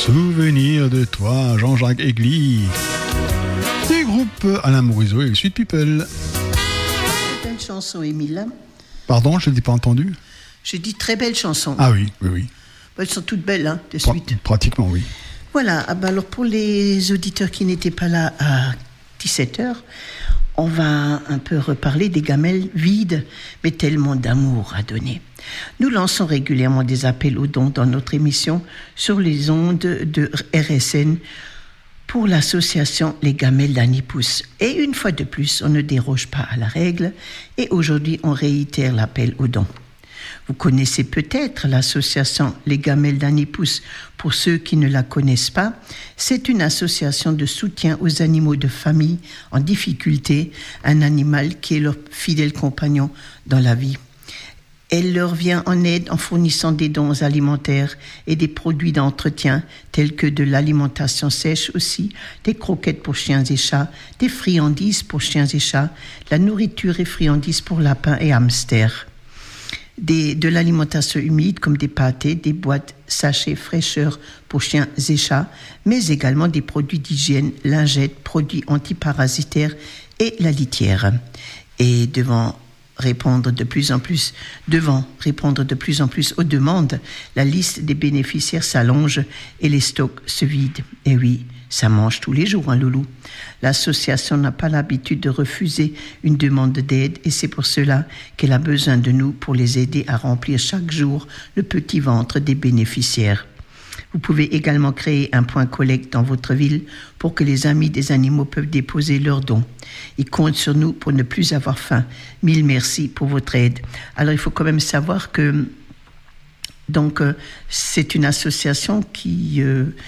Souvenir de toi, Jean-Jacques Aigli. Du groupe Alain Morisot et Sweet People. Belle chanson, Émile. Pardon, je ne l'ai pas entendu. J'ai dit très belle chanson. Ah oui, oui, oui. Elles sont toutes belles, hein, de suite. Pratiquement, oui. Voilà, alors pour les auditeurs qui n'étaient pas là à 17h, on va un peu reparler des gamelles vides, mais tellement d'amour à donner. Nous lançons régulièrement des appels aux dons dans notre émission sur les ondes de RSN pour l'association Les Gamelles d'Anipousse. Et une fois de plus, on ne déroge pas à la règle et aujourd'hui, on réitère l'appel aux dons. Vous connaissez peut-être l'association Les Gamelles d'Anipousse. Pour ceux qui ne la connaissent pas, c'est une association de soutien aux animaux de famille en difficulté, un animal qui est leur fidèle compagnon dans la vie. Elle leur vient en aide en fournissant des dons alimentaires et des produits d'entretien tels que de l'alimentation sèche aussi, des croquettes pour chiens et chats, des friandises pour chiens et chats, la nourriture et friandises pour lapins et hamsters. De l'alimentation humide comme des pâtés, des boîtes, sachets, fraîcheurs pour chiens et chats, mais également des produits d'hygiène, lingettes, produits antiparasitaires et la litière. Et devant répondre de plus en plus aux demandes, la liste des bénéficiaires s'allonge et les stocks se vident. Et oui, ça mange tous les jours, hein, loulou. L'association n'a pas l'habitude de refuser une demande d'aide et c'est pour cela qu'elle a besoin de nous pour les aider à remplir chaque jour le petit ventre des bénéficiaires. Vous pouvez également créer un point collecte dans votre ville pour que les amis des animaux peuvent déposer leurs dons. Ils comptent sur nous pour ne plus avoir faim. Mille merci pour votre aide. Alors, il faut quand même savoir que c'est une association qui...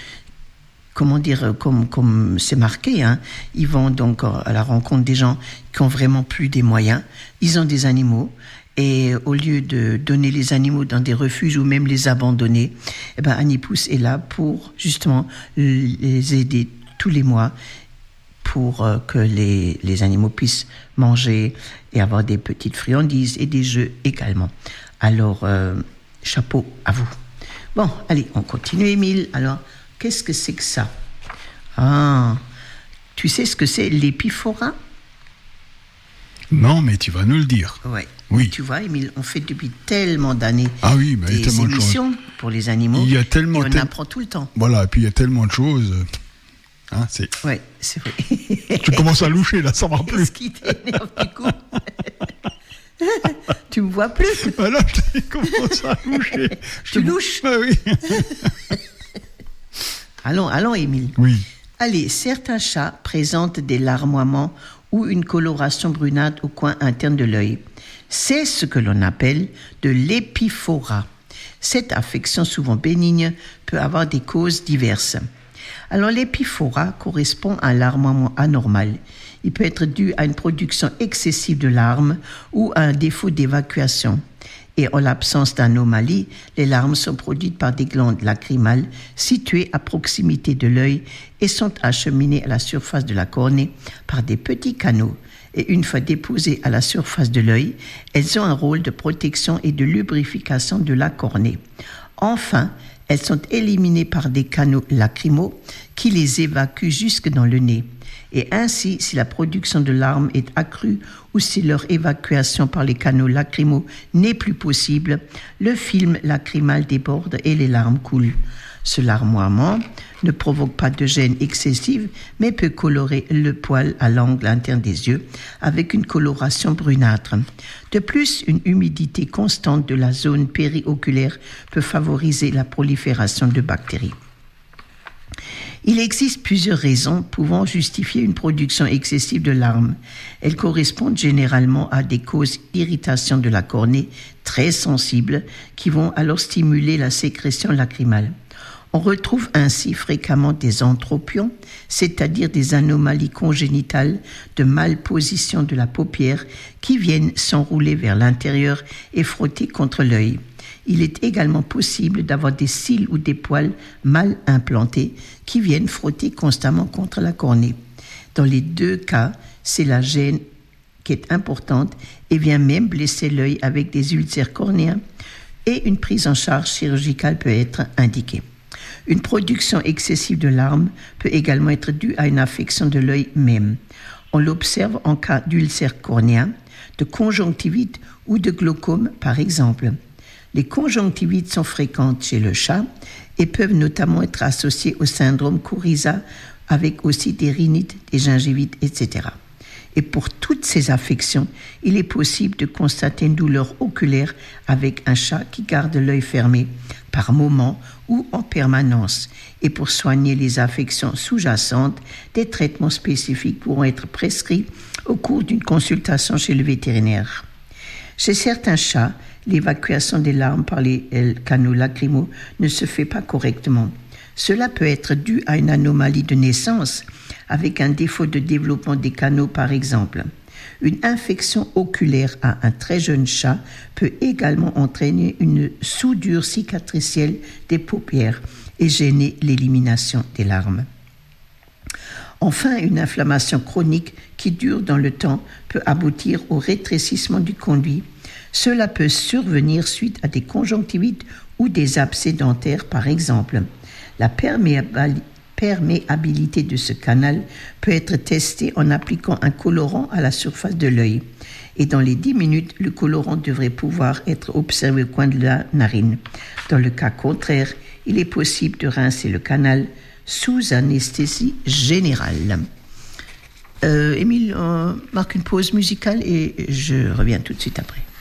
comme c'est marqué, hein, ils vont donc à la rencontre des gens qui ont vraiment plus des moyens. Ils ont des animaux et au lieu de donner les animaux dans des refuges ou même les abandonner, Anipousse est là pour justement les aider tous les mois pour que les animaux puissent manger et avoir des petites friandises et des jeux également. Alors, chapeau à vous. Bon, allez, on continue, Émile. Alors, qu'est-ce que c'est que ça? Ah, tu sais ce que c'est l'épiphora? Non, mais tu vas nous le dire. Ouais. Oui. Tu vois, Émile, on fait depuis tellement d'années des émissions pour les animaux. Il y a tellement et on apprend tout le temps. Voilà, et puis il y a tellement de choses. Hein, ouais, c'est vrai. Tu commences à loucher, là, ça ne va plus. Qu'est-ce qui t'énerve du coup? Tu me vois plus? Voilà, je commence à loucher. Tu louches? Ah oui. Allons, Émile. Oui. Allez, certains chats présentent des larmoiements ou une coloration brunâtre au coin interne de l'œil. C'est ce que l'on appelle de l'épiphora. Cette affection souvent bénigne peut avoir des causes diverses. Alors l'épiphora correspond à un larmoiement anormal. Il peut être dû à une production excessive de larmes ou à un défaut d'évacuation. Et en l'absence d'anomalie, les larmes sont produites par des glandes lacrymales situées à proximité de l'œil et sont acheminées à la surface de la cornée par des petits canaux. Et une fois déposées à la surface de l'œil, elles ont un rôle de protection et de lubrification de la cornée. Enfin, elles sont éliminées par des canaux lacrymaux qui les évacuent jusque dans le nez. Et ainsi, si la production de larmes est accrue ou si leur évacuation par les canaux lacrymaux n'est plus possible, le film lacrymal déborde et les larmes coulent. Ce larmoiement ne provoque pas de gêne excessive, mais peut colorer le poil à l'angle interne des yeux avec une coloration brunâtre. De plus, une humidité constante de la zone périoculaire peut favoriser la prolifération de bactéries. Il existe plusieurs raisons pouvant justifier une production excessive de larmes. Elles correspondent généralement à des causes d'irritation de la cornée très sensibles qui vont alors stimuler la sécrétion lacrymale. On retrouve ainsi fréquemment des entropions, c'est-à-dire des anomalies congénitales de malposition de la paupière qui viennent s'enrouler vers l'intérieur et frotter contre l'œil. Il est également possible d'avoir des cils ou des poils mal implantés qui viennent frotter constamment contre la cornée. Dans les deux cas, c'est la gêne qui est importante et vient même blesser l'œil avec des ulcères cornéens et une prise en charge chirurgicale peut être indiquée. Une production excessive de larmes peut également être due à une affection de l'œil même. On l'observe en cas d'ulcère cornéen, de conjonctivite ou de glaucome par exemple. Les conjonctivites sont fréquentes chez le chat et peuvent notamment être associées au syndrome coryza avec aussi des rhinites, des gingivites, etc. Et pour toutes ces affections, il est possible de constater une douleur oculaire avec un chat qui garde l'œil fermé par moment ou en permanence. Et pour soigner les affections sous-jacentes, des traitements spécifiques pourront être prescrits au cours d'une consultation chez le vétérinaire. Chez certains chats, l'évacuation des larmes par les canaux lacrymaux ne se fait pas correctement. Cela peut être dû à une anomalie de naissance, avec un défaut de développement des canaux par exemple. Une infection oculaire à un très jeune chat peut également entraîner une soudure cicatricielle des paupières et gêner l'élimination des larmes. Enfin, une inflammation chronique qui dure dans le temps peut aboutir au rétrécissement du conduit. Cela peut survenir suite à des conjonctivites ou des abcès dentaires par exemple. La perméabilité de ce canal peut être testée en appliquant un colorant à la surface de l'œil. Et dans les 10 minutes, le colorant devrait pouvoir être observé au coin de la narine. Dans le cas contraire, il est possible de rincer le canal sous anesthésie générale. Émile, on marque une pause musicale et je reviens tout de suite après.